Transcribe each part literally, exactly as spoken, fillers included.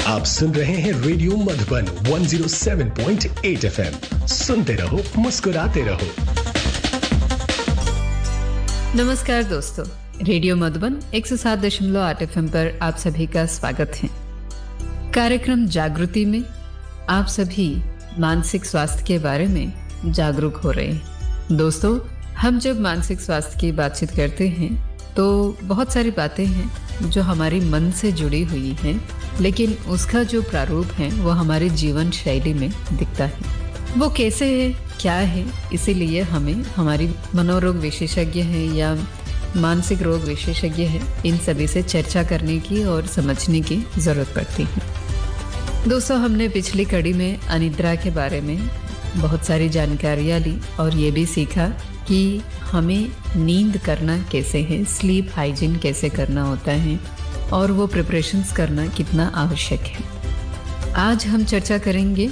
आप सुन रहे हैं रेडियो मधुबन एक सौ सात पॉइंट आठ एफएम। सुनते रहो, मुस्कुराते रहो। नमस्कार दोस्तों, रेडियो मधुबन एक सौ सात दशमलव आठ एफएम पर आप सभी का स्वागत है। कार्यक्रम जागृति में आप सभी मानसिक स्वास्थ्य के बारे में जागरूक हो रहे हैं। दोस्तों, हम जब मानसिक स्वास्थ्य की बातचीत करते हैं तो बहुत सारी बातें हैं जो हमारी मन से जुड़ी हुई हैं, लेकिन उसका जो प्रारूप है वो हमारी जीवन शैली में दिखता है। वो कैसे है, क्या है, इसीलिए हमें हमारी मनोरोग विशेषज्ञ हैं या मानसिक रोग विशेषज्ञ हैं, इन सभी से चर्चा करने की और समझने की ज़रूरत पड़ती है। दोस्तों, हमने पिछली कड़ी में अनिद्रा के बारे में बहुत सारी जानकारियाँ ली और ये भी सीखा कि हमें नींद करना कैसे है, स्लीप हाइजीन कैसे करना होता है और वो प्रिपरेशंस करना कितना आवश्यक है। आज हम चर्चा करेंगे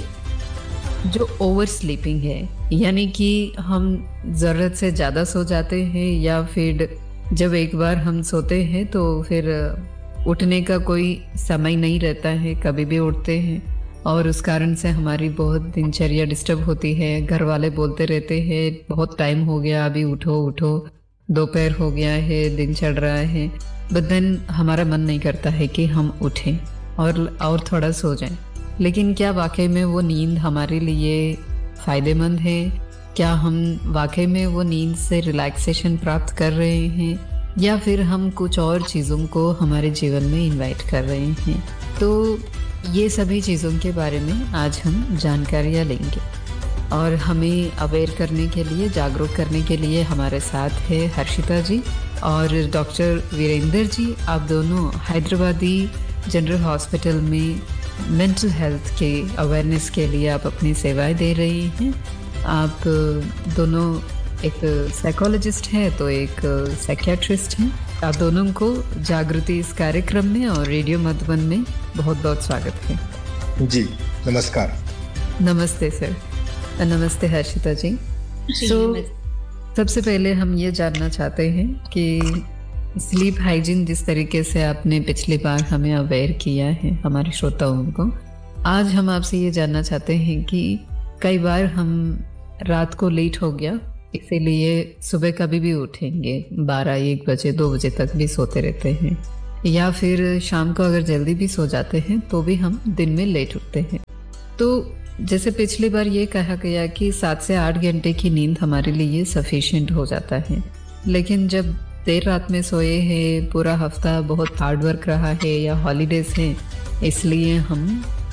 जो ओवर स्लीपिंग है, यानी कि हम ज़रूरत से ज़्यादा सो जाते हैं या फिर जब एक बार हम सोते हैं तो फिर उठने का कोई समय नहीं रहता है, कभी भी उठते हैं और उस कारण से हमारी बहुत दिनचर्या डिस्टर्ब होती है। घर वाले बोलते रहते हैं बहुत टाइम हो गया, अभी उठो उठो, दोपहर हो गया है, दिन चढ़ रहा है, बट देन हमारा मन नहीं करता है कि हम उठें और और थोड़ा सो जाएं। लेकिन क्या वाकई में वो नींद हमारे लिए फ़ायदेमंद है? क्या हम वाकई में वो नींद से रिलैक्सेशन प्राप्त कर रहे हैं या फिर हम कुछ और चीज़ों को हमारे जीवन में इन्वाइट कर रहे हैं? तो ये सभी चीज़ों के बारे में आज हम जानकारियाँ लेंगे और हमें अवेयर करने के लिए, जागरूक करने के लिए हमारे साथ है हर्षिता जी और डॉक्टर वीरेंद्र जी। आप दोनों हैदराबादी जनरल हॉस्पिटल में मेंटल हेल्थ के अवेयरनेस के लिए आप अपनी सेवाएं दे रहे हैं। आप दोनों एक साइकोलॉजिस्ट हैं तो एक साइकियाट्रिस्ट हैं। आप दोनों को जागृति इस कार्यक्रम में और रेडियो मधुबन में बहुत बहुत स्वागत है। जी नमस्कार। नमस्ते सर। नमस्ते हर्षिता जी। सो so, सबसे पहले हम ये जानना चाहते हैं कि स्लीप हाइजीन जिस तरीके से आपने पिछली बार हमें अवेयर किया है हमारे श्रोताओं को, आज हम आपसे ये जानना चाहते हैं कि कई बार हम रात को लेट हो गया, इसीलिए सुबह कभी भी उठेंगे बारह एक बजे दो बजे तक भी सोते रहते हैं, या फिर शाम को अगर जल्दी भी सो जाते हैं तो भी हम दिन में लेट उठते हैं। तो जैसे पिछली बार ये कहा गया कि सात से आठ घंटे की नींद हमारे लिए सफिशिएंट हो जाता है, लेकिन जब देर रात में सोए हैं, पूरा हफ्ता बहुत हार्ड वर्क रहा है या हॉलीडेज हैं, इसलिए हम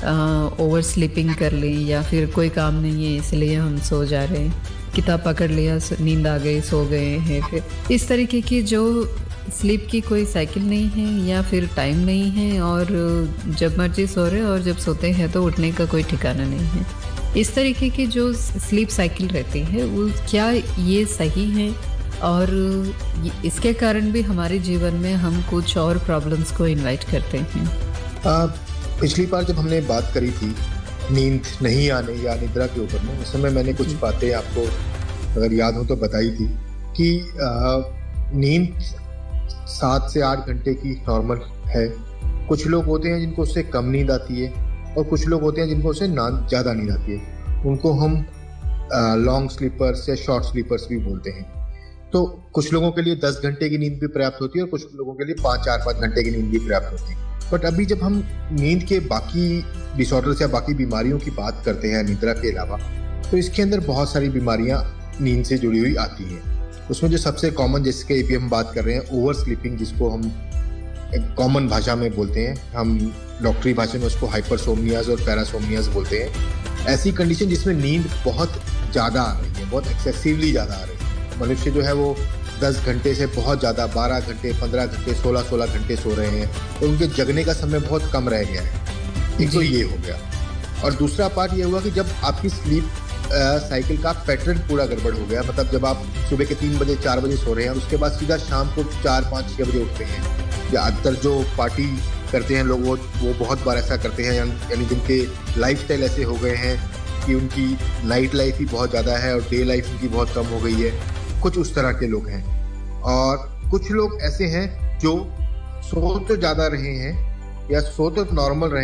ओवर स्लीपिंग कर ली या फिर कोई काम नहीं है इसलिए हम सो जा रहे हैं, किताब पकड़ लिया, नींद आ गई, सो गए हैं। फिर इस तरीके की जो स्लीप की कोई साइकिल नहीं है या फिर टाइम नहीं है और जब मर्जी सो रहे और जब सोते हैं तो उठने का कोई ठिकाना नहीं है। इस तरीके की जो स्लीप साइकिल रहती है वो क्या ये सही है और इसके कारण भी हमारे जीवन में हम कुछ और प्रॉब्लम्स को इन्वाइट करते हैं? आ, पिछली बार जब हमने बात करी थी नींद नहीं आने या निद्रा के ऊपर में, उस समय मैंने कुछ बातें आपको अगर याद हो तो बताई थी कि नींद सात से आठ घंटे की नॉर्मल है। कुछ लोग होते हैं जिनको उससे कम नींद आती है और कुछ लोग होते हैं जिनको उससे ना ज़्यादा नींद आती है। उनको हम लॉन्ग स्लीपर्स या शॉर्ट स्लीपर्स भी बोलते हैं। तो कुछ लोगों के लिए दस घंटे की नींद भी पर्याप्त होती है और कुछ लोगों के लिए पाँच चार पाँच घंटे की नींद भी पर्याप्त होती है। बट अभी जब हम नींद के बाकी डिसऑर्डर्स या बाकी बीमारियों की बात करते हैं निद्रा के अलावा, तो इसके अंदर बहुत सारी बीमारियां नींद से जुड़ी हुई आती हैं। उसमें जो सबसे कॉमन जिसके भी हम बात कर रहे हैं ओवर स्लीपिंग, जिसको हम कॉमन भाषा में बोलते हैं, हम डॉक्टरी भाषा में उसको हाइपरसोमनियाज और पैरासोमनियाज बोलते हैं। ऐसी कंडीशन जिसमें नींद बहुत ज़्यादा आ रही है, बहुत एक्सेसिवली ज़्यादा आ रही है। मनुष्य जो है वो दस घंटे से बहुत ज़्यादा बारह घंटे पंद्रह घंटे सोलह सोलह घंटे सो रहे हैं और उनके जगने का समय बहुत कम रह गया है। एक तो ये हो गया और दूसरा पार्ट ये हुआ कि जब आपकी स्लीप साइकिल का पैटर्न पूरा गड़बड़ हो गया, मतलब जब आप सुबह के तीन बजे चार बजे सो रहे हैं और उसके बाद सीधा शाम को चार पाँच छः बजे उठते हैं। ज़्यादातर जो पार्टी करते हैं लोग वो वो बहुत बार ऐसा करते हैं, यानी जिनके लाइफस्टाइल ऐसे हो गए हैं कि उनकी नाइट लाइफ ही बहुत ज़्यादा है और डे लाइफ उनकी बहुत कम हो गई है। कुछ उस तरह के लोग हैं और कुछ लोग ऐसे हैं जो सो तो ज़्यादा रहे हैं या सो तो नॉर्मल रहे हैं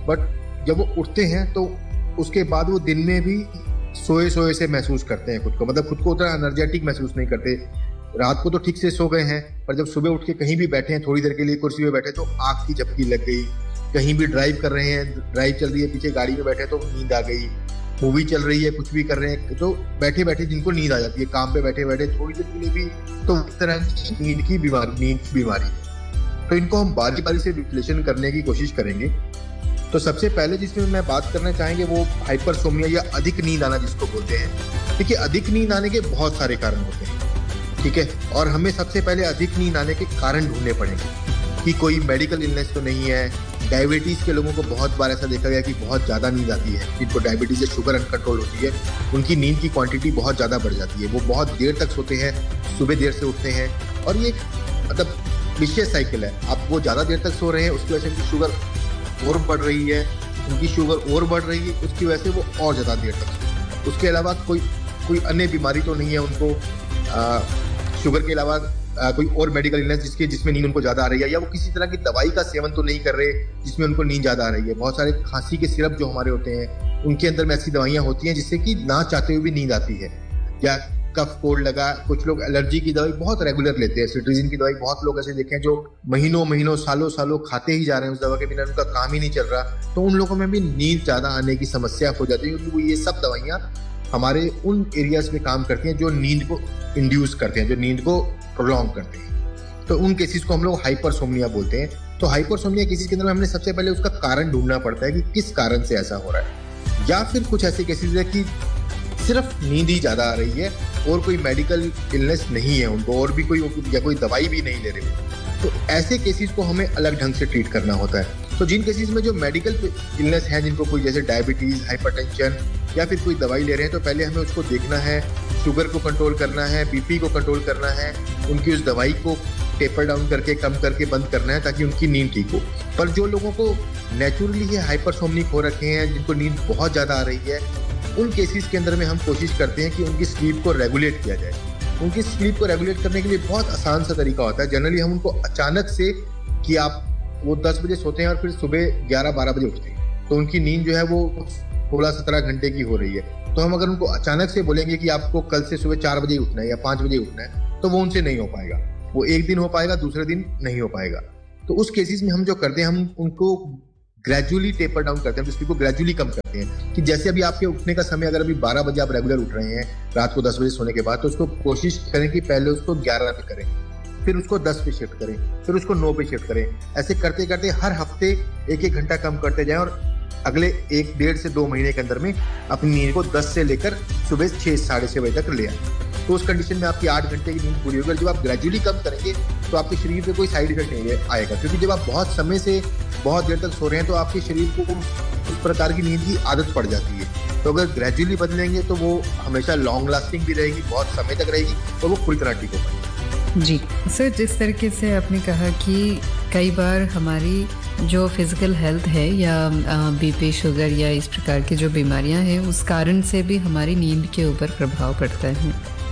बट जब वो उठते हैं तो उसके बाद वो दिन में भी सोए सोए से महसूस करते हैं खुद को, मतलब खुद को उतना एनर्जेटिक महसूस नहीं करते। रात को तो ठीक से सो गए हैं, पर जब सुबह उठ के कहीं भी बैठे हैं, थोड़ी देर के लिए कुर्सी पे बैठे तो आँख की झपकी लग गई, कहीं भी ड्राइव कर रहे हैं, ड्राइव चल रही है, पीछे गाड़ी में बैठे तो नींद आ गई, मूवी चल रही है, कुछ भी कर रहे हैं तो बैठे बैठे जिनको नींद आ जाती है, काम पे बैठे बैठे थोड़ी देर के लिए भी, तो इस तरह की नींद की बीमारी नींद की बीमारी है। तो इनको हम बारी बारी से विश्लेषण करने की कोशिश करेंगे। तो सबसे पहले जिसमें मैं बात करना चाहेंगे वो हाइपरसोम्निया या अधिक नींद आना जिसको बोलते हैं। देखिए, अधिक नींद आने के बहुत सारे कारण होते हैं, ठीक है, और हमें सबसे पहले अधिक नींद आने के कारण ढूंढने पड़ेंगे कि कोई मेडिकल इलनेस तो नहीं है। डायबिटीज़ के लोगों को बहुत बार ऐसा देखा गया कि बहुत ज़्यादा नींद आती है, जिनको डायबिटीज़ या शुगर अनकंट्रोल होती है, उनकी नींद की क्वांटिटी बहुत ज़्यादा बढ़ जाती है, वो बहुत देर तक सोते हैं, सुबह देर से उठते हैं, और ये मतलब विशेष साइकिल है। आप वो ज़्यादा देर तक सो रहे हैं, उसकी वजह से उनकी शुगर और बढ़ रही है, उनकी शुगर और बढ़ रही है, उसकी वजह से वो और ज़्यादा देर तक। उसके अलावा कोई कोई अन्य बीमारी तो नहीं है उनको, आ, शुगर के अलावा आ, कोई और मेडिकल इलनेस जिसके जिसमें नींद उनको ज़्यादा आ रही है, या वो किसी तरह की दवाई का सेवन तो नहीं कर रहे जिसमें उनको नींद ज़्यादा आ रही है। बहुत सारे खांसी के सिरप जो हमारे होते हैं, उनके अंदर में ऐसी दवाइयाँ होती हैं जिससे कि ना चाहते हुए भी नींद आती है, या कफ कोल्ड लगा, कुछ लोग एलर्जी की दवाई बहुत रेगुलर लेते हैं, सिट्रीजिन की दवाई बहुत लोग ऐसे देखे हैं जो महीनों महीनों सालों सालों खाते ही जा रहे हैं उस दवा के बिना, उनका काम ही नहीं चल रहा। तो उन लोगों में भी नींद ज़्यादा आने की समस्या हो जाती है, क्योंकि वो ये सब दवाइयाँ हमारे उन एरियाज में काम करती हैं जो नींद को इंड्यूस करते हैं, जो नींद को प्रोलॉन्ग करते हैं। तो उन केसेस को हम लोग हाइपरसोम्निया बोलते हैं। तो हाइपरसोम्निया केसेस के अंदर हमने सबसे पहले उसका कारण ढूंढना पड़ता है कि किस कारण से ऐसा हो रहा है, या फिर कुछ ऐसे केसेस है कि सिर्फ नींद ही ज़्यादा आ रही है और कोई मेडिकल इलनेस नहीं है उनको, और भी कोई या कोई दवाई भी नहीं ले रहे। तो ऐसे केसेस को हमें अलग ढंग से ट्रीट करना होता है। तो जिन केसेस में जो मेडिकल इलनेस है, जिनको कोई जैसे डायबिटीज़, हाइपरटेंशन या फिर कोई दवाई ले रहे हैं, तो पहले हमें उसको देखना है, शुगर को कंट्रोल करना है, बीपी को कंट्रोल करना है, उनकी उस दवाई को टेपर डाउन करके, कम करके बंद करना है, ताकि उनकी नींद ठीक हो। पर जो लोगों को नेचुरली ये हाइपरसोम्निक हो रखे हैं, जिनको नींद बहुत ज़्यादा आ रही है, उन केसेस के अंदर में हम कोशिश करते हैं कि उनकी स्लीप को रेगुलेट किया जाए। उनकी स्लीप को रेगुलेट करने के लिए बहुत आसान सा तरीका होता है। जनरली हम उनको अचानक से, कि आप वो दस बजे सोते हैं और फिर सुबह ग्यारह बारह बजे उठते हैं, तो उनकी नींद जो है वो सोलह सत्रह घंटे की हो रही है। तो हम अगर उनको अचानक से बोलेंगे कि आपको कल से सुबह चार बजे उठना है या पाँच बजे उठना है, तो वो उनसे नहीं हो पाएगा। वो एक दिन हो पाएगा, दूसरे दिन नहीं हो पाएगा। तो उस केसेस में हम जो करते हैं, हम उनको ग्रेजुअली टेपर डाउन करते हैं, स्लीप को ग्रेजुअली कम करते हैं। कि जैसे अभी आपके उठने का समय, अगर अभी बारह बजे आप रेगुलर उठ रहे हैं रात को दस बजे सोने के बाद, तो उसको कोशिश करें कि पहले उसको ग्यारह पे करें, फिर उसको दस पे शिफ्ट करें, फिर उसको नौ पे शिफ्ट करें। ऐसे करते करते हर हफ्ते एक एक घंटा कम करते जाएं, और अगले एक डेढ़ से दो महीने के अंदर में अपनी नींद को दस से लेकर सुबह छः साढ़े छः बजे तक ले आए। तो उस कंडीशन में आपकी आठ घंटे की नींद पूरी होगी। जब आप ग्रेजुअली कम करेंगे तो आपके शरीर पे कोई साइड इफेक्ट नहीं आएगा, क्योंकि जब आप बहुत समय से बहुत देर तक सो रहे हैं तो आपके शरीर को उस प्रकार की नींद की आदत पड़ जाती है। तो अगर ग्रेजुअली बदलेंगे तो वो हमेशा लॉन्ग लास्टिंग भी रहेगी, बहुत समय तक रहेगी, और वो पूरी तरह ठीक हो पाएगी। जी सर, जिस तरीके से आपने कहा कि कई बार हमारी जो फिज़िकल हेल्थ है, या बीपी, शुगर या इस प्रकार की जो बीमारियां हैं, उस कारण से भी हमारी नींद के ऊपर प्रभाव पड़ता है।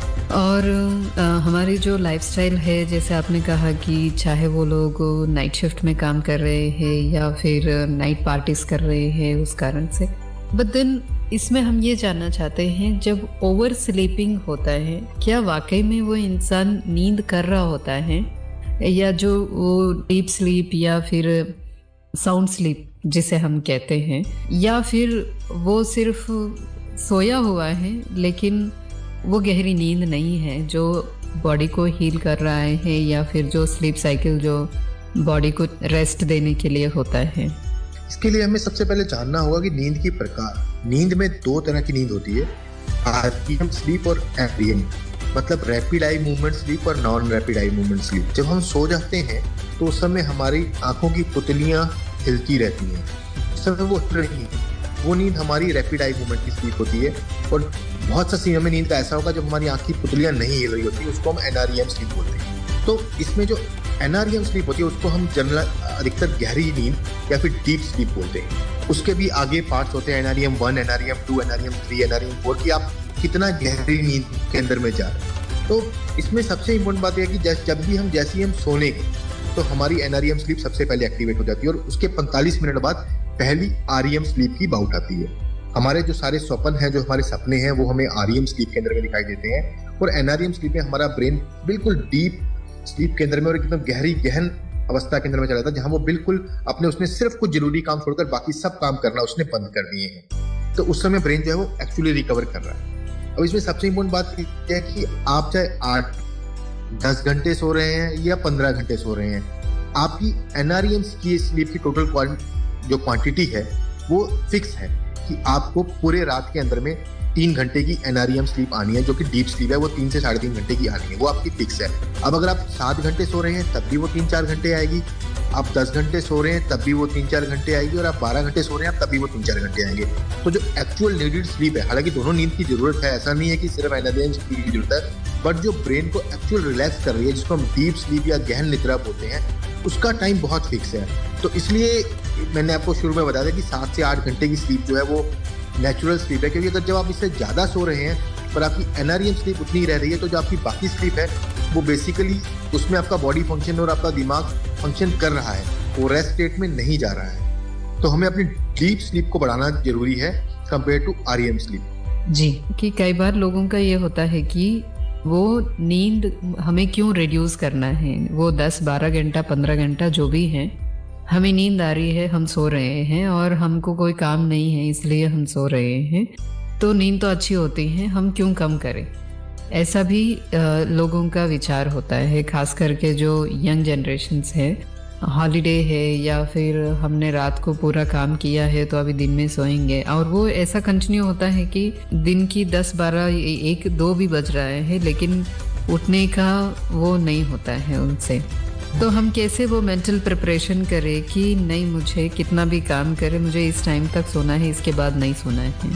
और आ, हमारी जो लाइफस्टाइल है, जैसे आपने कहा कि चाहे वो लोग नाइट शिफ्ट में काम कर रहे हैं या फिर नाइट पार्टीज कर रहे हैं उस कारण से, बट देन इसमें हम ये जानना चाहते हैं, जब ओवर स्लीपिंग होता है, क्या वाकई में वो इंसान नींद कर रहा होता है, या जो वो डीप स्लीप या फिर साउंड स्लीप जिसे हम कहते हैं, या फिर वो सिर्फ सोया हुआ है लेकिन वो गहरी नींद नहीं है जो बॉडी को हील कर रहा है, या फिर जो स्लीप साइकिल जो बॉडी को रेस्ट देने के लिए होता है। इसके लिए हमें सबसे पहले जानना होगा कि नींद की प्रकार। नींद में दो तरह की नींद होती है, आरईएम स्लीप और एपीएम, मतलब रैपिड आई मूवमेंट स्लीप और non rapid eye movement sleep. जब हम सो जाते हैं तो उस समय हमारी आंखों की पुतलियां हिलती रहती हैं, उस समय वो हिल रही हैं, वो नींद हमारी रैपिड आई मूवमेंट की स्लीप होती है। और बहुत सा सीन में नींद का ऐसा होगा जब हमारी आंख की पुतलियां नहीं हिल रही होती, उसको हम एनआरईएम स्लीप बोलते हैं। तो इसमें जो एनआरईएम स्लीप होती है उसको हम जनरल अधिकतर गहरी नींद या फिर डीप स्लीप बोलते हैं। उसके भी आगे पार्ट्स होते हैं, NREM one, NREM to, NREM three, NREM four, कि आप कितना गहरी नींद के अंदर में जा रहे हैं। तो इसमें सबसे इम्पोर्टेंट बात यह है कि जब भी हम जैसे ही हम सोने के, तो हमारी एनआरईएम स्लीप सबसे पहले एक्टिवेट हो जाती है, और उसके पैंतालीस मिनट बाद पहली आरईएम स्लीप की बाउट आती है। हमारे जो सारे स्वप्न हैं, जो हमारे सपने हैं, वो हमें आरईएम स्लीप के अंदर में दिखाई देते हैं, और एनआरईएम स्लीप में हमारा ब्रेन बिल्कुल डीप स्लीप के अंदर में और एकदम गहरी गहन अवस्था के अंदर में चला जाता है, जहां वो बिल्कुल अपने उसने सिर्फ कुछ जरूरी काम छोड़कर बाकी सब काम करना उसने बंद कर दिए हैं। तो उस समय ब्रेन जो है वो एक्चुअली रिकवर कर रहा है। अब इसमें सबसे इंपॉर्टेंट बात यह है कि आप चाहे आठ दस घंटे सो रहे हैं या पंद्रह घंटे सो रहे हैं, आपकी एनआरईएम की स्लीप की टोटल जो क्वांटिटी है वो फिक्स है कि आपको पूरे रात के अंदर में तीन घंटे की एनआरईएम स्लीप आनी है, जो कि डीप स्लीप है, वो तीन से साढ़े तीन घंटे की आनी है, वो आपकी फिक्स है। अब अगर आप सात घंटे सो रहे हैं तब भी वो तीन चार घंटे आएगी, आप दस घंटे सो रहे हैं तब भी वो तीन चार घंटे आएगी, और आप बारह घंटे सो रहे हैं तब भी वो तीन चार घंटे आएंगे। तो जो एक्चुअल नीडेड स्लीप है, हालांकि दोनों नींद की जरूरत है, ऐसा नहीं है कि सिर्फ एनआरईएम स्लीप की जरूरत है, बट जो ब्रेन को एक्चुअल रिलैक्स कर रही है, जिसको हम डीप स्लीप या गहन निद्रा बोलते हैं, उसका टाइम बहुत फिक्स है। तो इसलिए मैंने आपको शुरू में बताया था कि सात से आठ घंटे की स्लीप जो है वो नेचुरल स्लीप है, क्योंकि अगर जब आप इससे ज़्यादा सो रहे हैं पर आपकी एनआरईएम स्लीप उतनी ही रह रही है, तो जो आपकी बाकी स्लीप है वो बेसिकली उसमें आपका बॉडी फंक्शन और आपका दिमाग फंक्शन कर रहा है, वो रेस्ट स्टेट में नहीं जा रहा है। तो हमें अपनी डीप स्लीप को बढ़ाना जरूरी है कंपेयर टू आरईएम स्लीप। जी, कि कई बार लोगों का ये होता है कि वो नींद हमें क्यों रिड्यूस करना है, वो दस बारह घंटा पंद्रह घंटा जो भी है, हमें नींद आ रही है, हम सो रहे हैं और हमको कोई काम नहीं है इसलिए हम सो रहे हैं, तो नींद तो अच्छी होती है, हम क्यों कम करें। ऐसा भी आ, लोगों का विचार होता है, खास करके जो यंग जनरेशन्स है, हॉलीडे है या फिर हमने रात को पूरा काम किया है तो अभी दिन में सोएंगे, और वो ऐसा कंटिन्यू होता है कि दिन की दस बारह एक दो भी बज रहा है लेकिन उठने का वो नहीं होता है उनसे। तो हम कैसे वो मेंटल प्रिपरेशन करें कि नहीं, मुझे कितना भी काम करे, मुझे इस टाइम तक सोना है, इसके बाद नहीं सोना है।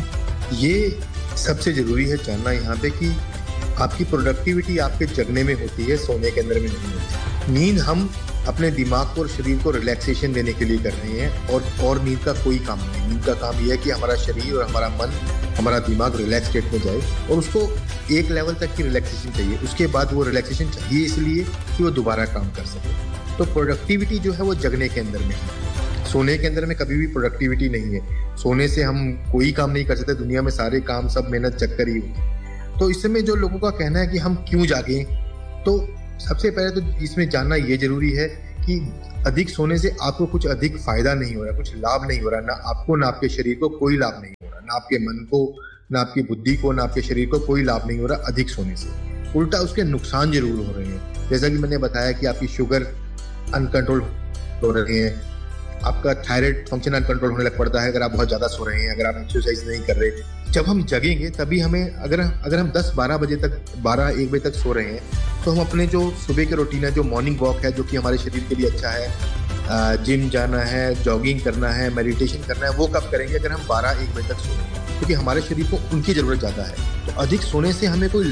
ये सबसे जरूरी है जानना यहाँ पे कि आपकी प्रोडक्टिविटी आपके जगने में होती है, सोने के अंदर में नहीं होती। नींद हम अपने दिमाग को और शरीर को रिलैक्सेशन देने के लिए कर रहे हैं, और और नींद का कोई काम नहीं। नींद का काम यह है कि हमारा शरीर और हमारा मन, हमारा दिमाग रिलैक्स स्टेट में जाए, और उसको एक लेवल तक की रिलैक्सेशन चाहिए, उसके बाद वो रिलैक्सेशन चाहिए इसलिए कि वो दोबारा काम कर सके। तो प्रोडक्टिविटी जो है वो जगने के अंदर में है, सोने के अंदर में कभी भी प्रोडक्टिविटी नहीं है। सोने से हम कोई काम नहीं कर सकते, दुनिया में सारे काम सब मेहनत चक्कर ही होती। तो इस समय जो लोगों का कहना है कि हम क्यों जागें, तो सबसे पहले तो इसमें जानना ये जरूरी है कि अधिक सोने से आपको कुछ अधिक फायदा नहीं हो रहा, कुछ लाभ नहीं हो रहा, ना आपको ना आपके शरीर को कोई लाभ नहीं हो रहा, ना आपके मन को, ना आपकी बुद्धि को, ना आपके शरीर को कोई लाभ नहीं हो रहा अधिक सोने से। उल्टा उसके नुकसान जरूर हो रहे हैं। जैसा कि मैंने बताया कि आपकी शुगर अनकंट्रोल हो रही है, आपका थायराइड फंक्शन अनकंट्रोल होने लग पड़ता है अगर आप बहुत ज़्यादा सो रहे हैं, अगर आप एक्सरसाइज नहीं कर रहे। जब हम जगेंगे तभी हमें, अगर अगर हम दस बारह बजे तक बारह एक बजे तक सो रहे हैं, तो हम अपने जो सुबह के रूटीन है, जो मॉर्निंग वॉक है, जो कि हमारे शरीर के लिए अच्छा है, जिम जाना है, जॉगिंग करना है, मेडिटेशन करना है, वो कब करेंगे अगर हम बारह एक बजे तक सो रहे हैं, क्योंकि हमारे शरीर को उनकी ज़रूरत ज़्यादा है। तो अधिक सोने से हमें कोई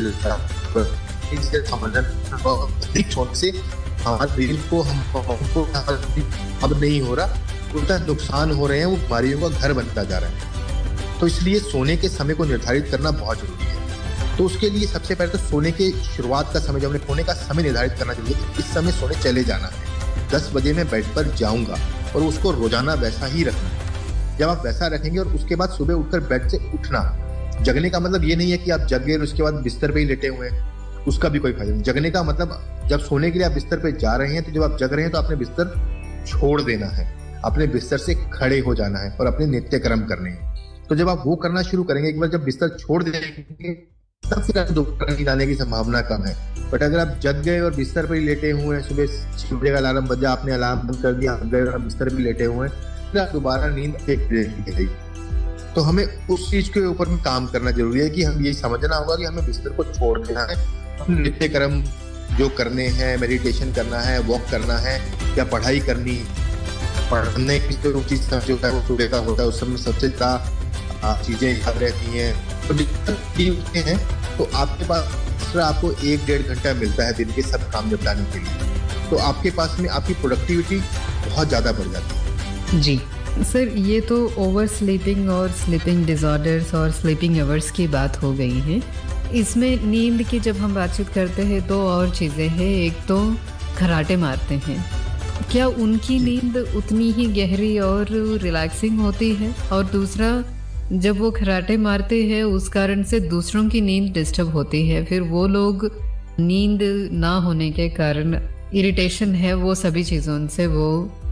अधिक सोने से हमारे शरीर को हमको अब नहीं हो रहा, उल्टा नुकसान हो रहे हैं, वो बीमारियों का घर बनता जा रहा है। तो इसलिए सोने के समय को निर्धारित करना बहुत जरूरी है। तो उसके लिए सबसे पहले तो सोने के शुरुआत का समय, जब हमने सोने का समय निर्धारित करना चाहिए कि इस समय सोने चले जाना है, दस बजे मैं बेड पर जाऊंगा, और उसको रोजाना वैसा ही रखना है। जब आप वैसा रखेंगे और उसके बाद सुबह उठकर बेड से उठना, जगने का मतलब ये नहीं है कि आप जग गए और उसके बाद बिस्तर पे ही लेटे हुए हैं, उसका भी कोई फायदा नहीं। जगने का मतलब जब सोने के लिए आप बिस्तर पे जा रहे हैं, तो जब आप जग रहे हैं तो आपने बिस्तर छोड़ देना है, अपने बिस्तर से खड़े हो जाना है और अपने नित्य कर्म करने हैं। तो जब आप वो करना शुरू करेंगे, एक बार जब बिस्तर छोड़ देंगे, तब फिर आपको दोबारा नींद आने की संभावना कम है। बट अगर आप जग गए और बिस्तर पर ही लेटे हुए हैं, सुबह छह बजे का अलार्म बजा, आपने अलार्म बंद कर दिया, आप गए और बिस्तर पर लेटे हुए हैं, फिर आप दोबारा नींद एक देगी। तो हमें उस चीज के ऊपर में काम करना जरूरी है कि हम ये समझना होगा कि हमें बिस्तर को छोड़ देना है, अपने नित्य कर्म जो करने हैं, मेडिटेशन करना है, वॉक करना है, या पढ़ाई करनी, पढ़ने की जो चीज जो है वो सुबह का होता है, उस समय सबसे ज्यादा चीजें याद रहती हैं। तो जितने हैं तो आपके पास आपको एक डेढ़ घंटा मिलता है दिन के सब काम निपटाने के लिए, तो आपके पास में आपकी प्रोडक्टिविटी बहुत ज्यादा बढ़ जाती है। जी सर, ये तो ओवर स्लीपिंग और स्लीपिंग डिसऑर्डर्स और स्लीपिंग आवर्स की बात हो गई है। इसमें नींद की जब हम बातचीत करते हैं तो और चीज़ें हैं। एक तो खर्राटे मारते हैं, क्या उनकी नींद उतनी ही गहरी और रिलैक्सिंग होती है? और दूसरा, जब वो खर्राटे मारते हैं उस कारण से दूसरों की नींद डिस्टर्ब होती है, फिर वो लोग नींद ना होने के कारण इरिटेशन है, वो सभी चीज़ों से वो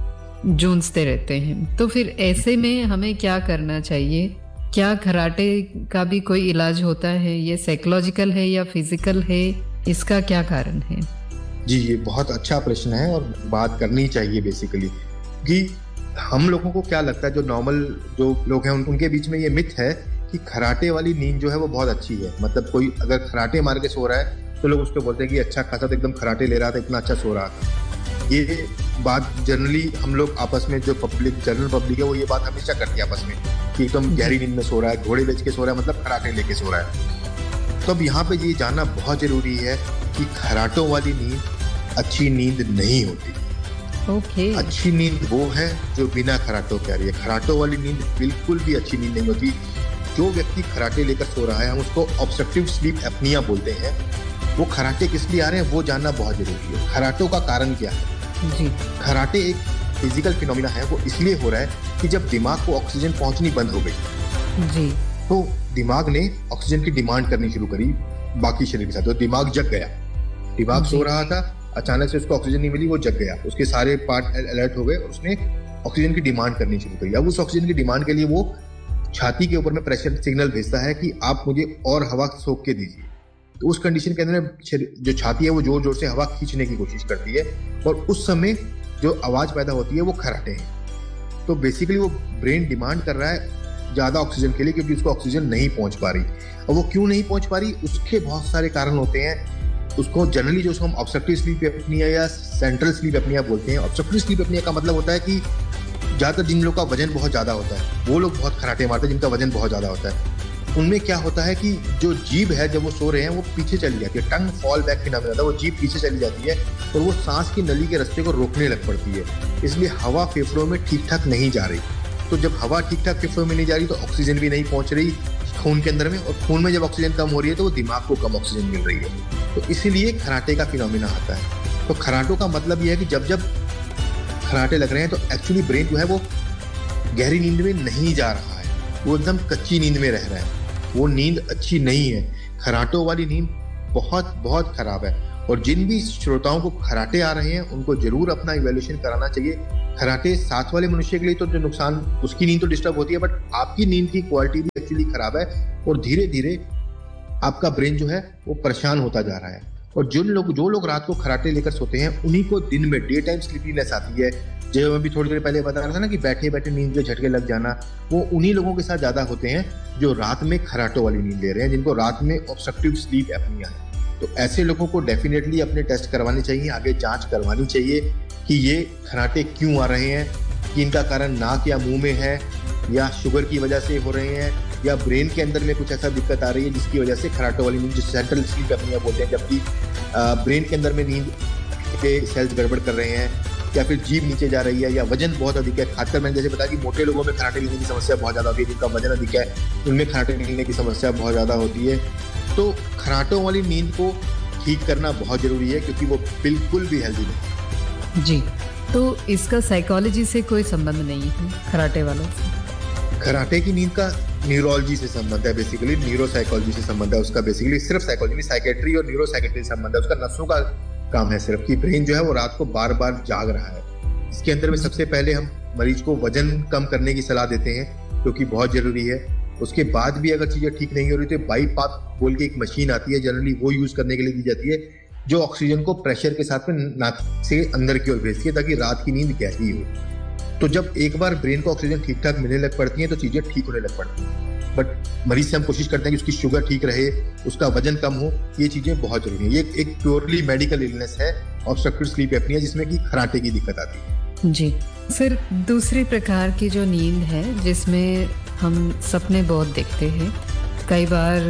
जूझते रहते हैं। तो फिर ऐसे में हमें क्या करना चाहिए? क्या खर्राटे का भी कोई इलाज होता है? ये साइकोलॉजिकल है या फिजिकल है? इसका क्या कारण है? जी, ये बहुत अच्छा प्रश्न है और बात करनी चाहिए बेसिकली कि हम लोगों को क्या लगता है, जो नॉर्मल जो लोग हैं उनके बीच में ये मिथ है कि खर्राटे वाली नींद जो है वो बहुत अच्छी है। मतलब कोई अगर खर्राटे मार के सो रहा है तो लोग उसको बोलते हैं कि अच्छा खासा तो एकदम खर्राटे ले रहा था, इतना अच्छा सो रहा था। ये बात जनरली हम लोग आपस में, जो पब्लिक जनरल पब्लिक है, वो ये बात हमेशा करती है आपस में कि एकदम गहरी नींद में सो रहा है, घोड़े बेच के सो रहा है, मतलब खर्राटे लेके सो रहा है। तो अब यहाँ पे ये जानना बहुत जरूरी है कि खर्राटों वाली नींद अच्छी नींद नहीं होती। ओके। अच्छी नींद वो है जो बिना खर्राटों के आ रही है। खर्राटों वाली नींद बिल्कुल भी अच्छी नींद नहीं होती। जो व्यक्ति खर्राटे लेकर सो रहा है, हम उसको ऑब्स्ट्रक्टिव स्लीप एपनिया बोलते हैं। वो खर्राटे किस लिए आ रहे हैं वो जानना बहुत जरूरी है। खर्राटों का कारण क्या है? जी। खर्राटे एक फिजिकल फिनोमिना है। वो इसलिए हो रहा है कि जब दिमाग को ऑक्सीजन पहुंचनी बंद हो गई, जी, तो दिमाग ने ऑक्सीजन की डिमांड करनी शुरू करी बाकी शरीर के साथ। तो दिमाग जग गया। दिमाग सो रहा था, अचानक से उसको ऑक्सीजन नहीं मिली, वो जग गया। उसके सारे पार्ट अलर्ट हो गए और उसने ऑक्सीजन की डिमांड करनी शुरू करी। अब उस ऑक्सीजन की डिमांड के लिए वो छाती के ऊपर में प्रेशर सिग्नल भेजता है कि आप मुझे और हवा सोख के दीजिए। तो उस कंडीशन के अंदर जो छाती है वो जोर जोर से हवा खींचने की कोशिश करती है और उस समय जो आवाज पैदा होती है वो खर्राटे हैं। तो बेसिकली वो ब्रेन डिमांड कर रहा है ज्यादा ऑक्सीजन के लिए, क्योंकि उसको ऑक्सीजन नहीं पहुंच पा रही। और वो क्यों नहीं पहुंच पा रही, उसके बहुत सारे कारण होते हैं। उसको जनरली जो हम ऑब्स्ट्रक्टिव स्लीप एपनिया या सेंट्रल स्लीप एपनिया बोलते हैं। ऑब्स्ट्रक्टिव स्लीप एपनिया का मतलब होता है कि ज्यादातर जिन लोगों का वजन बहुत ज्यादा होता है वो लोग बहुत खर्राटे मारते हैं, जिनका वजन बहुत ज्यादा होता है। उनमें क्या होता है कि जो जीभ है जब वो सो रहे हैं वो पीछे चली जाती है। टंग फॉल बैक फिनोमेना होता है। वो जीभ पीछे चली जाती है और वो सांस की नली के रास्ते को रोकने लग पड़ती है। इसलिए हवा फेफड़ों में ठीक ठाक नहीं जा रही। तो जब हवा ठीक ठाक फेफड़ों में नहीं जा रही तो ऑक्सीजन भी नहीं पहुंच रही खून के अंदर में, और खून में जब ऑक्सीजन कम हो रही है तो वो दिमाग को कम ऑक्सीजन मिल रही है। तो इसीलिए खर्राटे का फिनोमेना आता है। तो खर्राटों का मतलब यह है कि जब जब खर्राटे लग रहे हैं तो एक्चुअली ब्रेन जो है वो गहरी नींद में नहीं जा रहा है, वो एकदम कच्ची नींद में रह रहा है। वो नींद अच्छी नहीं है। खर्राटों वाली नींद बहुत बहुत खराब है। और जिन भी श्रोताओं को खर्राटे आ रहे हैं उनको जरूर अपना इवैल्यूएशन कराना चाहिए। खर्राटे साथ वाले मनुष्य के लिए तो जो नुकसान, उसकी नींद तो डिस्टर्ब होती है, बट आपकी नींद की क्वालिटी भी एक्चुअली खराब है और धीरे धीरे आपका ब्रेन जो है वो परेशान होता जा रहा है। और जिन लोग जो लोग रात को खर्राटे लेकर सोते हैं उन्हीं को दिन में डे टाइम स्लीपीनेस आती है। जो मैं भी थोड़ी देर पहले बता रहा था ना कि बैठे बैठे नींद के झटके लग जाना, वो उन्हीं लोगों के साथ ज्यादा होते हैं जो रात में खर्राटों वाली नींद ले रहे हैं, जिनको रात में ऑब्स्ट्रक्टिव स्लीप एपनिया है। तो ऐसे लोगों को डेफिनेटली अपने टेस्ट करवाने चाहिए, आगे जांच करवानी चाहिए कि ये खर्राटे क्यों आ रहे हैं, कि इनका कारण नाक या मुंह में है, या शुगर की वजह से हो रहे हैं, या ब्रेन के अंदर में कुछ ऐसा दिक्कत आ रही है जिसकी वजह से खर्राटों वाली नींद, जो सेंट्रल स्लीप एपनिया बोलते हैं, जबकि ब्रेन के अंदर में नींद के सेल्स गड़बड़ कर रहे हैं, या फिर जीभ नीचे जा रही है, या वजन बहुत अधिक है। खासकर मैंने जैसे बताया कि मोटे लोगों में खर्राटे लेने की समस्या बहुत ज्यादा होती है, जिनका वजन अधिक है उनमें खर्राटे लेने की समस्या बहुत ज्यादा होती है। तो खर्राटों वाली नींद को ठीक करना बहुत जरूरी है, क्योंकि वो बिल्कुल भी हेल्दी नहीं। जी, तो इसका साइकोलॉजी से कोई संबंध नहीं है खर्राटे वालों से? खर्राटे की नींद का न्यूरोलॉजी से संबंध है, बेसिकली न्यूरो साइकोलॉजी से संबंध है उसका। बेसिकली सिर्फ साइकोलॉजी नहीं, साइकेट्री और न्यूरो साइकेट्री से संबंध है उसका। नसों का काम है सिर्फ कि ब्रेन जो है वो रात को बार बार जाग रहा है। इसके अंदर में सबसे पहले हम मरीज को वजन कम करने की सलाह देते हैं, जो कि बहुत जरूरी है। उसके बाद भी अगर चीजें ठीक नहीं हो रही तो बाईपास बोल के एक मशीन आती है, जनरली वो यूज करने के लिए दी जाती है, जो ऑक्सीजन को प्रेशर के साथ में नाक से अंदर की ओर भेजती है ताकि रात की नींद गहरी हो। तो जब एक बार ब्रेन को ऑक्सीजन ठीक ठाक मिलने लग पड़ती है तो चीजें ठीक होने लग पड़ती हैं। बट मरीज से हम कोशिश करते हैं कि उसकी शुगर ठीक रहे, उसका वजन कम हो। ये चीजें बहुत जरूरी है। ये एक प्योरली मेडिकल इलनेस है ऑब्स्ट्रक्टिव स्लीप एपनिया, जिसमें कि खर्राटे की दिक्कत आती है। जी सर, दूसरी प्रकार की जो नींद है जिसमें हम सपने बहुत देखते हैं, कई बार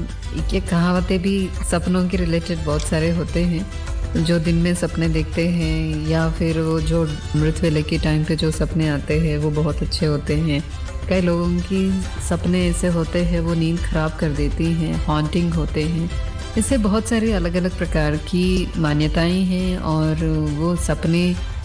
ये कहावतें भी सपनों के रिलेटेड बहुत सारे होते हैं, जो दिन में सपने देखते हैं या फिर वो जो अमृत वेले के टाइम पे जो सपने आते हैं वो बहुत अच्छे होते हैं। कई लोगों की सपने ऐसे होते हैं वो नींद खराब कर देती हैं, हॉन्टिंग होते हैं। इससे बहुत सारी अलग अलग प्रकार की मान्यताएं हैं और वो सपने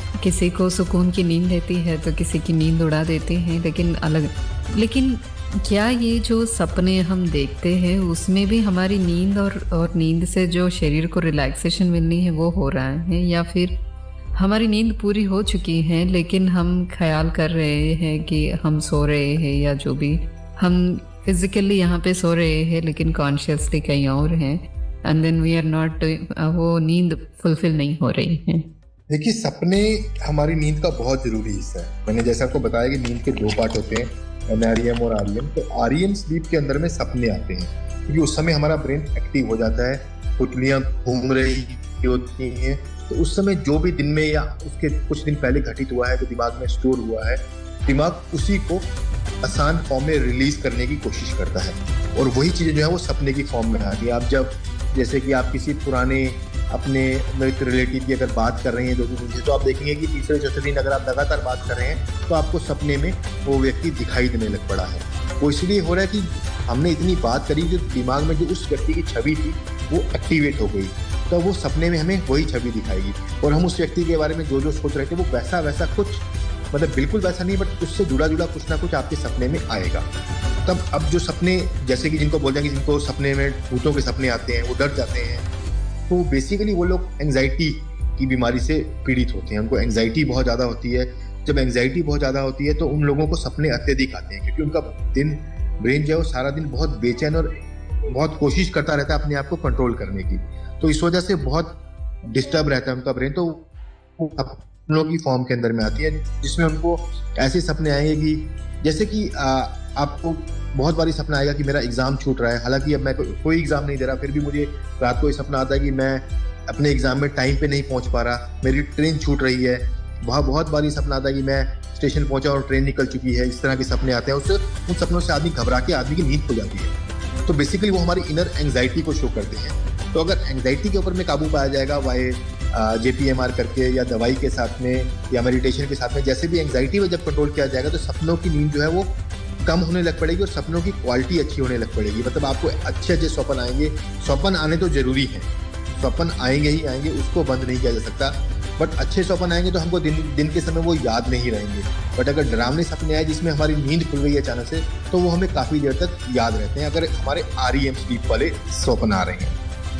किसी को सुकून की नींद देती है तो किसी की नींद उड़ा देती है, लेकिन अलग लेकिन क्या ये जो सपने हम देखते हैं उसमें भी हमारी नींद और और नींद से जो शरीर को रिलैक्सेशन मिलनी है वो हो रहा है, या फिर हमारी नींद पूरी हो चुकी है लेकिन हम ख्याल कर रहे हैं कि हम सो रहे हैं, या जो भी हम फिजिकली यहाँ पे सो रहे हैं लेकिन कॉन्शियसली कहीं और हैं, and then we are not, वो नींद फुलफिल नहीं हो रही है। देखिए, सपने हमारी नींद का बहुत जरूरी हिस्सा है। मैंने जैसे आपको बताया कि नींद के दो पार्ट होते हैं, एन आर ई एम और आर ई एम। तो आर ई एम स्लीप के अंदर में सपने आते हैं, क्योंकि उस समय हमारा ब्रेन एक्टिव हो जाता है, पुतलियां घूम रही होती हैं, तो उस समय जो भी दिन में या उसके कुछ दिन पहले घटित हुआ है, जो दिमाग में स्टोर हुआ है, दिमाग उसी को आसान फॉर्म में रिलीज करने की कोशिश करता है, और वही चीजें जो है वो सपने की फॉर्म में आती है। आप जब जैसे कि आप किसी पुराने अपने मृत रिलेटिव की अगर बात कर रहे हैं दो तीन दिन से, तो आप देखेंगे कि तीसरे चौथे दिन अगर आप लगातार बात कर रहे हैं तो आपको सपने में वो व्यक्ति दिखाई देने लग पड़ा है। वो इसलिए हो रहा है कि हमने इतनी बात करी कि दिमाग में जो उस व्यक्ति की छवि थी वो एक्टिवेट हो गई, तो वो सपने में हमें वही छवि दिखाएगी, और हम उस व्यक्ति के बारे में जो जो सोच रहे थे वो वैसा वैसा कुछ, मतलब बिल्कुल वैसा नहीं, बट उससे जुड़ा जुड़ा कुछ ना कुछ आपके सपने में आएगा। तब अब जो सपने, जैसे कि जिनको बोल जाएंगे, जिनको सपने में भूतों के सपने आते हैं, वो डर जाते हैं, तो बेसिकली वो लोग एंजाइटी की बीमारी से पीड़ित होते हैं। उनको एंजाइटी बहुत ज़्यादा होती है। जब एंजाइटी बहुत ज़्यादा होती है तो उन लोगों को सपने अत्यधिक आते हैं, क्योंकि उनका दिन ब्रेन जो है वो सारा दिन बहुत बेचैन और बहुत कोशिश करता रहता है अपने आप को कंट्रोल करने की, तो इस वजह से बहुत डिस्टर्ब रहता है उनका ब्रेन। तो वो सपनों की फॉर्म के अंदर में आती है, जिसमें उनको ऐसे सपने आएंगे कि जैसे कि आ, आपको बहुत बारी सपना आएगा कि मेरा एग्जाम छूट रहा है, हालांकि अब मैं को, कोई एग्जाम नहीं दे रहा, फिर भी मुझे रात को ये सपना आता है कि मैं अपने एग्जाम में टाइम पे नहीं पहुंच पा रहा, मेरी ट्रेन छूट रही है। बहुत बहुत बारी सपना आता है कि मैं स्टेशन पहुंचा और ट्रेन निकल चुकी है। इस तरह के सपने आते हैं, उससे उन सपनों से आदमी घबरा के आदमी की नींद खो जाती है। तो बेसिकली वो हमारी इनर एंग्जाइटी को शो करते हैं। तो अगर एंग्जाइटी के ऊपर में काबू पाया जाएगा Y J P M R करके या दवाई के साथ में या मेडिटेशन के साथ में, जैसे भी एंग्जाइटी में जब कंट्रोल किया जाएगा तो सपनों की नींद जो है वो कम होने लग पड़ेगी और सपनों की क्वालिटी अच्छी होने लग पड़ेगी। मतलब आपको अच्छे अच्छे स्वप्न आएंगे। स्वप्न आने तो जरूरी है, स्वप्न आएंगे ही आएंगे, उसको बंद नहीं किया जा सकता, बट अच्छे स्वप्न आएंगे तो हमको दिन दिन के समय वो याद नहीं रहेंगे। बट अगर डरावने सपने आए जिसमें हमारी नींद खुल गई अचानक से, तो वो हमें काफ़ी देर तक याद रहते हैं, अगर हमारे आर ई एम स्लीप वाले स्वप्न आ रहे हैं।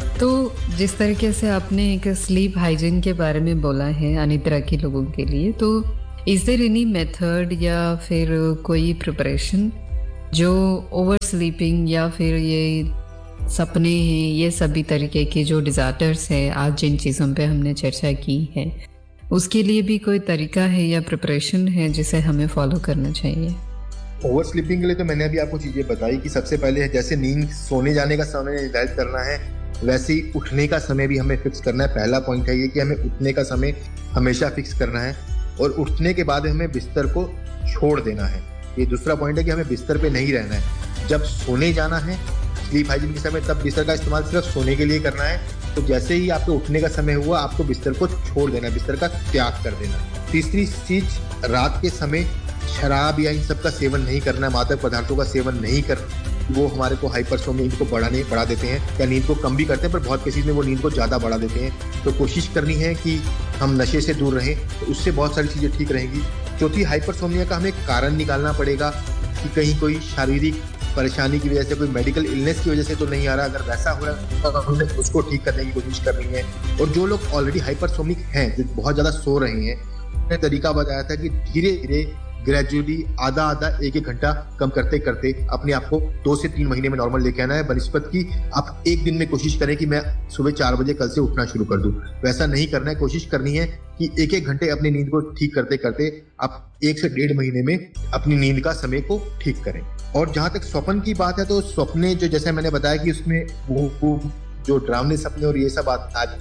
तो जिस तरीके से आपने एक स्लीप हाइजीन के बारे में बोला है अनिद्रा के लोगों के लिए, तो इज देयर एनी मेथड या फिर कोई प्रिपरेशन जो ओवर स्लीपिंग या फिर ये सपने हैं, ये सभी तरीके के जो डिजास्टर्स है, आज जिन चीज़ों पे हमने चर्चा की है, उसके लिए भी कोई तरीका है या प्रिपरेशन है जिसे हमें फॉलो करना चाहिए? ओवर स्लीपिंग के लिए तो मैंने अभी आपको चीज़ें बताई कि सबसे पहले जैसे नींद सोने जाने का समय निर्धारित करना है, वैसे ही उठने का समय भी हमें फिक्स करना है। पहला पॉइंट है ये कि हमें उठने का समय हमेशा फिक्स करना है, और उठने के बाद हमें बिस्तर को छोड़ देना है। ये दूसरा पॉइंट है कि हमें बिस्तर पे नहीं रहना है। जब सोने जाना है स्लीप हाइजीन के समय, तब बिस्तर का इस्तेमाल सिर्फ सोने के लिए करना है। तो जैसे ही आपको उठने का समय हुआ, आपको बिस्तर को छोड़ देना है, बिस्तर का त्याग कर देना। तीसरी चीज, रात के समय शराब या इन सब का सेवन नहीं करना, मादक पदार्थों का सेवन नहीं करना। वो हमारे को हाइपरसोमनिया, नींद को बढ़ाने बढ़ा देते हैं या नींद को कम भी करते हैं, पर बहुत केसेस में वो नींद को ज़्यादा बढ़ा देते हैं। तो कोशिश करनी है कि हम नशे से दूर रहें, तो उससे बहुत सारी चीज़ें ठीक रहेंगी। चौथी, हाइपरसोमनिया का हमें कारण निकालना पड़ेगा कि कहीं कोई शारीरिक परेशानी की वजह से, कोई मेडिकल इलनेस की वजह से तो नहीं आ रहा। अगर वैसा हो रहा है तो हमें उसको ठीक करने की कोशिश करनी है। और जो लोग ऑलरेडी हाइपरसोमनिक हैं, जो बहुत ज़्यादा सो रहे हैं, उन्होंने तरीका बताया था कि धीरे धीरे ग्रेजुअली आधा आधा एक एक घंटा कम करते करते अपने आप को दो से तीन महीने में नॉर्मल लेके आना है। बनिस्बत की आप एक दिन में कोशिश करें कि मैं सुबह चार बजे कल से उठना शुरू कर दूं, वैसा नहीं करना है। कोशिश करनी है कि एक एक घंटे अपनी नींद को ठीक करते करते आप एक से डेढ़ महीने में अपनी नींद का समय को ठीक करें। और जहां तक स्वप्न की बात है, तो स्वप्ने जो जैसे मैंने बताया कि उसमें वो, वो जो डरावने सपने और ये सब आज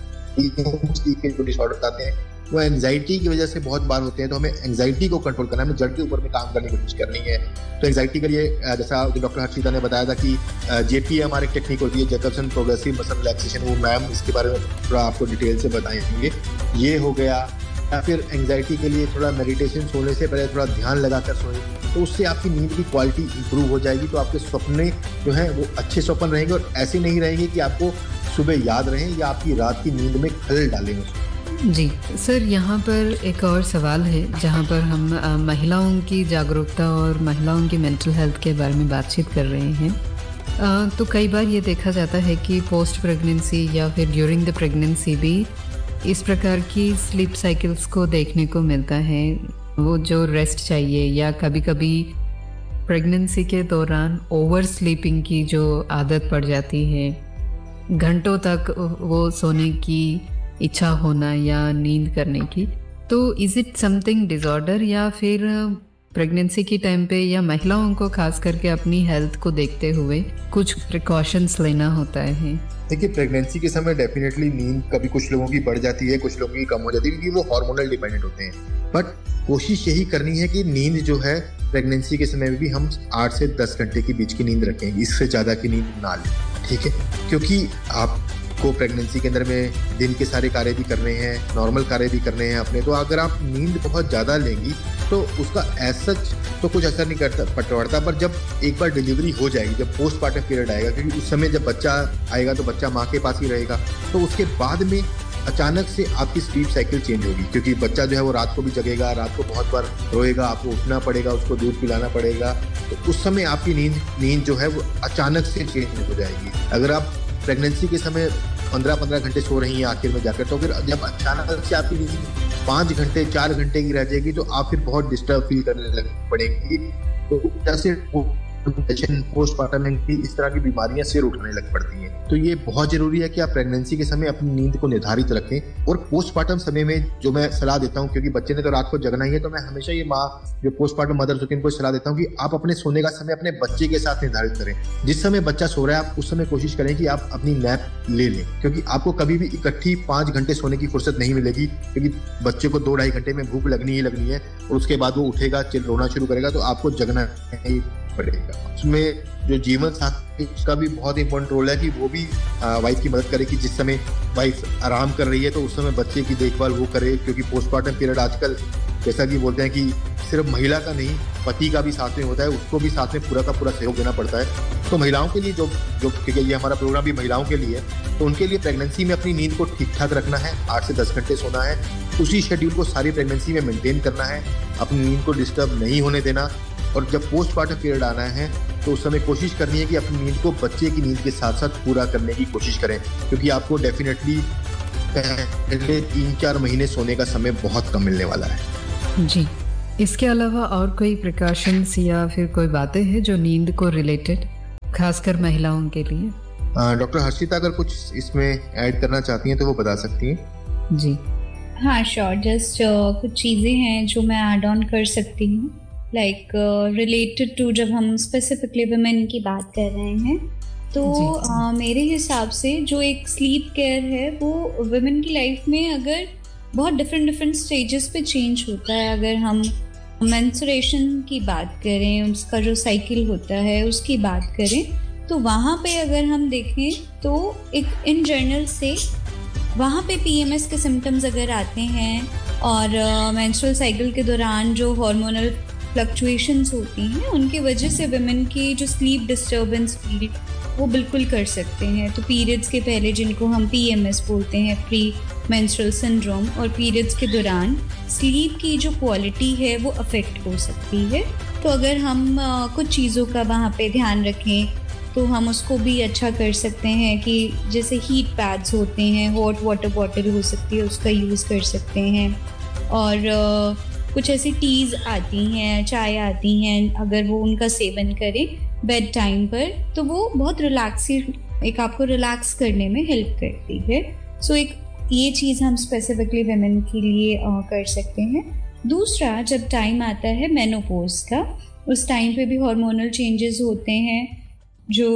के जो डिसऑर्डर आते हैं वो एंजाइटी की वजह से बहुत बार होते हैं। तो हमें एंजाइटी को कंट्रोल करना है, हमें जड़ के ऊपर में काम करने की कोशिश करनी है। तो एंजाइटी के लिए जैसा डॉक्टर हर्षिता ने बताया था कि जे पी एम आर एक टेक्निक होती है, जैकबसन प्रोग्रेसिव मसल रिलैक्सेशन, वो मैम इसके बारे में थोड़ा आपको डिटेल से बताएंगे। ये हो गया। या फिर एंजाइटी के लिए थोड़ा मेडिटेशन, सोने से पहले थोड़ा ध्यान लगा कर सोएं, तो उससे आपकी नींद की क्वालिटी इंप्रूव हो जाएगी। तो आपके सपने जो हैं वो अच्छे स्वप्न रहेंगे और ऐसे नहीं रहेंगे कि आपको सुबह याद रहें या आपकी रात की नींद में खलल डालें। जी सर, यहाँ पर एक और सवाल है जहाँ पर हम आ, महिलाओं की जागरूकता और महिलाओं की मेंटल हेल्थ के बारे में बातचीत कर रहे हैं। आ, तो कई बार ये देखा जाता है कि पोस्ट प्रेगनेंसी या फिर ड्यूरिंग द प्रेगनेंसी भी इस प्रकार की स्लीप साइकिल्स को देखने को मिलता है। वो जो रेस्ट चाहिए या कभी कभी प्रेगनेंसी के दौरान ओवर स्लीपिंग की जो आदत पड़ जाती है, घंटों तक वो सोने की इच्छा होना या नींद करने की, तो इज इट समथिंग डिसऑर्डर या फिर प्रेगनेंसी की टाइम पे या महिलाओं को खास करके अपनी हेल्थ को देखते हुए कुछ प्रिकॉशंस लेना होता है? देखिए, प्रेगनेंसी के समय डेफिनेटली नींद कभी कुछ लोगों की बढ़ जाती है, कुछ लोगों की कम हो जाती है, क्योंकि वो हार्मोनल डिपेंडेंट होते हैं। बट कोशिश यही करनी है कि नींद जो है प्रेगनेंसी के समय में भी हम आठ से दस घंटे के बीच की नींद रखें, इससे ज़्यादा की नींद ना लें, ठीक है? क्योंकि आपको प्रेगनेंसी के अंदर में दिन के सारे कार्य भी करने हैं, नॉर्मल कार्य भी करने हैं अपने, तो अगर आप नींद बहुत ज़्यादा लेंगी तो उसका एज सच तो कुछ असर नहीं करता पड़ता। पर जब एक बार डिलीवरी हो जाएगी, जब पोस्टमार्टम पीरियड आएगा, क्योंकि उस समय जब बच्चा आएगा तो बच्चा माँ के पास ही रहेगा, तो उसके बाद में अचानक से आपकी स्लीप साइकिल चेंज होगी, क्योंकि बच्चा जो है वो रात को भी जगेगा, रात को बहुत बार रोएगा, आपको उठना पड़ेगा, उसको दूध पिलाना पड़ेगा, तो उस समय आपकी नींद नींद जो है वो अचानक से चेंज हो जाएगी। अगर आप प्रेगनेंसी के समय पंद्रह पंद्रह घंटे सो रही हैं आखिर में जाकर, तो फिर जब अचानक से आपकी नींद पाँच घंटे चार घंटे की रह जाएगी तो आप फिर बहुत डिस्टर्ब फील करने लग पड़ेगी। तो जैसे पोस्टमार्टम इस तरह की बीमारियां सिर उठने लग पड़ती हैं। तो ये बहुत जरूरी है कि आप प्रेगनेंसी के समय अपनी नींद को निर्धारित रखें। और पोस्टमार्टम समय में जो मैं सलाह देता हूँ, क्योंकि बच्चे ने तो रात को जगना ही है, तो मैं हमेशा ये माँ जो पोस्टमार्टम मदर्स होती है उनको सलाह देता हूँ कि आप अपने सोने का समय अपने बच्चे के साथ निर्धारित करें। जिस समय बच्चा सो रहा है आप उस समय कोशिश करें कि आप अपनी नैप ले लें, क्योंकि आपको कभी भी इकट्ठी पाँच घंटे सोने की फुर्सत नहीं मिलेगी, क्योंकि बच्चे को दो ढाई घंटे में भूख लगनी ही लगनी है और उसके बाद वो उठेगा, चिल रोना शुरू करेगा, तो आपको जगना ही पड़ेगा। उसमें जो जीवन साथी उसका भी बहुत इंपॉर्टेंट रोल है कि वो भी वाइफ की मदद करे, कि जिस समय वाइफ आराम कर रही है तो उस समय बच्चे की देखभाल वो करे, क्योंकि पोस्टमार्टम पीरियड आजकल जैसा कि बोलते हैं कि सिर्फ महिला का नहीं पति का भी साथ में होता है, उसको भी साथ में पूरा का पूरा सहयोग देना पड़ता है। तो महिलाओं के लिए जो जो क्योंकि ये हमारा प्रोग्राम भी महिलाओं के लिए है, तो उनके लिए प्रेगनेंसी में अपनी नींद को ठीक ठाक रखना है, आठ से दस घंटे सोना है, उसी शेड्यूल को सारी प्रेगनेंसी में मेंटेन करना है, अपनी नींद को डिस्टर्ब नहीं होने देना। और जब पोस्टमार्टम पीरियड आना है तो उस समय कोशिश करनी है कि अपनी नींद को बच्चे की नींद के साथ साथ पूरा करने की कोशिश करें, क्योंकि आपको डेफिनेटली पहले तीन चार महीने सोने का समय बहुत कम मिलने वाला है। जी, इसके अलावा और कोई प्रिकॉशंस या फिर कोई बातें हैं जो नींद को रिलेटेड खासकर महिलाओं के लिए? डॉक्टर हर्षिता अगर कुछ इसमें ऐड करना चाहती हैं तो वो बता सकती हैं। जी हाँ श्योर, जस्ट कुछ चीज़ें हैं जो मैं ऐड ऑन कर सकती हूँ, लाइक रिलेटेड टू जब हम स्पेसिफिकली वुमेन की बात कर रहे हैं तो uh, मेरे हिसाब से जो एक स्लीप केयर है वो वुमेन की लाइफ में अगर बहुत डिफरेंट डिफरेंट स्टेजेस पे चेंज होता है। अगर हम मेंस्ट्रुएशन की बात करें, उसका जो साइकिल होता है उसकी बात करें, तो वहाँ पे अगर हम देखें तो एक इन जनरल से वहाँ पे पीएमएस के सिम्टम्स अगर आते हैं और मेंस्ट्रुअल uh, साइकिल के दौरान जो हार्मोनल फ्लक्चुएशंस होती हैं उनकी वजह से वुमेन की जो स्लीप डिस्टर्बेंस फील वो बिल्कुल कर सकते हैं। तो पीरियड्स के पहले जिनको हम पीएमएस बोलते हैं, प्री मेंस्ट्रुअल सिंड्रोम, और पीरियड्स के दौरान स्लीप की जो क्वालिटी है वो अफेक्ट हो सकती है। तो अगर हम आ, कुछ चीज़ों का वहाँ पे ध्यान रखें तो हम उसको भी अच्छा कर सकते हैं, कि जैसे हीट पैड्स होते हैं, हॉट वाटर बॉटल हो सकती है उसका यूज़ कर सकते हैं, और आ, कुछ ऐसी टीज़ आती हैं, चाय आती हैं, अगर वो उनका सेवन करें बेड टाइम पर तो वो बहुत रिलैक्सी एक आपको रिलैक्स करने में हेल्प करती है। सो so, एक ये चीज़ हम स्पेसिफिकली वुमेन के लिए आ, कर सकते हैं। दूसरा, जब टाइम आता है मेनोपॉज का, उस टाइम पे भी हार्मोनल चेंजेस होते हैं जो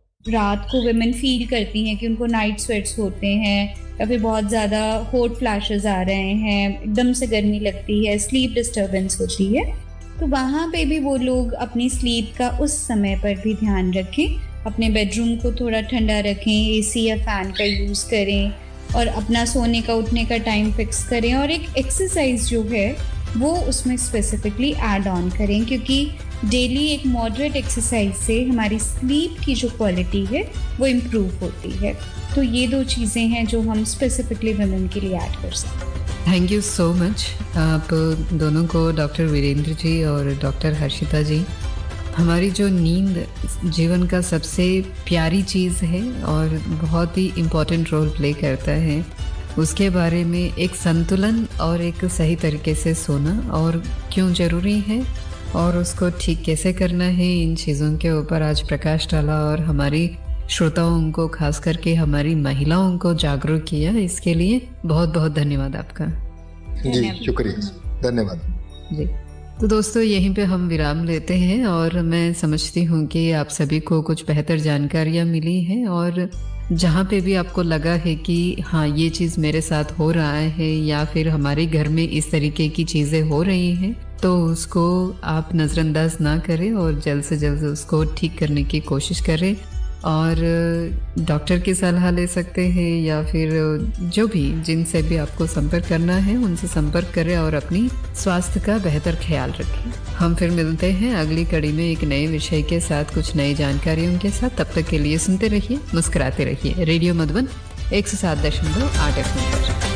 रात को वुमेन फील करती हैं कि उनको नाइट स्वेट्स होते हैं या फिर बहुत ज़्यादा हॉट फ्लैशेस आ रहे हैं, एकदम से गर्मी लगती है, स्लीप डिस्टर्बेंस होती है। तो वहाँ पे भी वो लोग अपनी स्लीप का उस समय पर भी ध्यान रखें, अपने बेडरूम को थोड़ा ठंडा रखें, एसी या फ़ैन का यूज़ करें और अपना सोने का उठने का टाइम फिक्स करें, और एक एक्सरसाइज जो है वो उसमें स्पेसिफिकली ऐड ऑन करें, क्योंकि डेली एक मॉडरेट एक्सरसाइज से हमारी स्लीप की जो क्वालिटी है वो इम्प्रूव होती है। तो ये दो चीज़ें हैं जो हम स्पेसिफिकली वुमेन के लिए ऐड कर सकते हैं। थैंक यू सो मच आप दोनों को, डॉक्टर वीरेंद्र जी और डॉक्टर हर्षिता जी। हमारी जो नींद जीवन का सबसे प्यारी चीज़ है और बहुत ही इम्पोर्टेंट रोल प्ले करता है, उसके बारे में एक संतुलन और एक सही तरीके से सोना और क्यों ज़रूरी है और उसको ठीक कैसे करना है, इन चीज़ों के ऊपर आज प्रकाश डाला और हमारी श्रोताओं को, खास करके हमारी महिलाओं को जागरूक किया। इसके लिए बहुत बहुत धन्यवाद आपका। जी शुक्रिया, धन्यवाद जी। तो दोस्तों यहीं पे हम विराम लेते हैं और मैं समझती हूँ कि आप सभी को कुछ बेहतर जानकारियाँ मिली हैं और जहाँ पे भी आपको लगा है कि हाँ ये चीज़ मेरे साथ हो रहा है या फिर हमारे घर में इस तरीके की चीज़ें हो रही हैं, तो उसको आप नज़रअंदाज ना करें और जल्द से जल्द उसको ठीक करने की कोशिश करें और डॉक्टर की सलाह ले सकते हैं या फिर जो भी जिनसे भी आपको संपर्क करना है उनसे संपर्क करें और अपनी स्वास्थ्य का बेहतर ख्याल रखें। हम फिर मिलते हैं अगली कड़ी में एक नए विषय के साथ, कुछ नई जानकारियों के साथ। तब तक के लिए सुनते रहिए, मुस्कुराते रहिए। रेडियो मधुबन एक सौ सात दशमलव आठ एफ एम पर।